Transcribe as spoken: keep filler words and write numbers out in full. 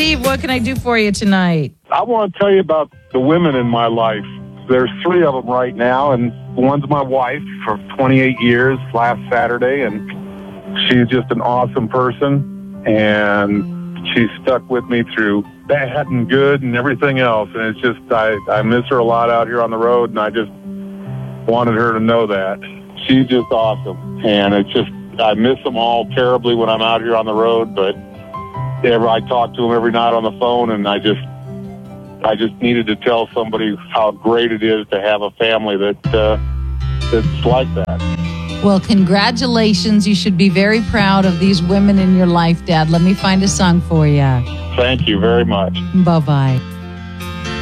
Steve, what can I do for you tonight? I want to tell you about the women in my life. There's three of them right now, and one's my wife for twenty-eight years last Saturday, and she's just an awesome person, and she stuck with me through bad and good and everything else, and it's just, I, I miss her a lot out here on the road, and I just wanted her to know that. She's just awesome, and it's just, I miss them all terribly when I'm out here on the road, but ever, I talk to them every night on the phone, and I just, I just needed to tell somebody how great it is to have a family that uh, that's like that. Well, congratulations. You should be very proud of these women in your life, Dad. Let me find a song for you. Thank you very much. Bye-bye.